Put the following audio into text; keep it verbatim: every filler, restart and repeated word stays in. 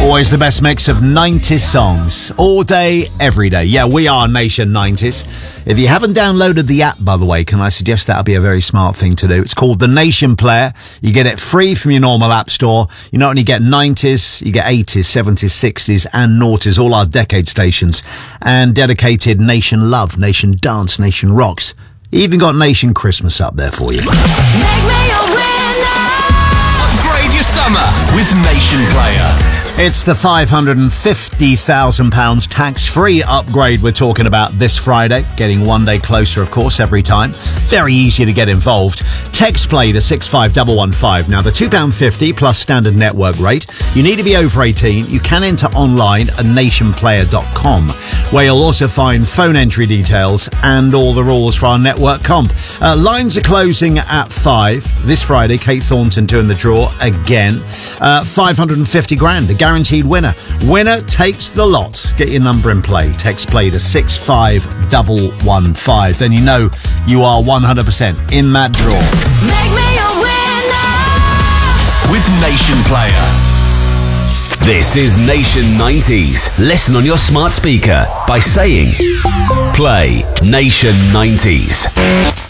Always the best mix of nineties songs. All day, every day. Yeah, we are Nation nineties. If you haven't downloaded the app, by the way, can I suggest that would be a very smart thing to do? It's called the Nation Player. You get it free from your normal app store. You not only get nineties, you get eighties, seventies, sixties and noughties, all our decade stations. And dedicated Nation Love, Nation Dance, Nation Rocks. Even got Nation Christmas up there for you. Make me a winner. Upgrade your summer with Nation Player. It's the five hundred fifty thousand pounds tax-free upgrade we're talking about this Friday. Getting one day closer, of course, every time. Very easy to get involved. Text play to six five one one five. Now, the two pounds fifty plus standard network rate. You need to be over eighteen. You can enter online at nation player dot com, where you'll also find phone entry details and all the rules for our network comp. Uh, lines are closing at five. This Friday, Kate Thornton doing the draw again. Uh, five hundred fifty grand. A guaranteed winner. Winner takes the lot. Get your number in play. Text play to six five one one five. Then you know you are one hundred percent in that draw. Make me a winner with Nation Player. This is Nation nineties. Listen on your smart speaker by saying play Nation nineties.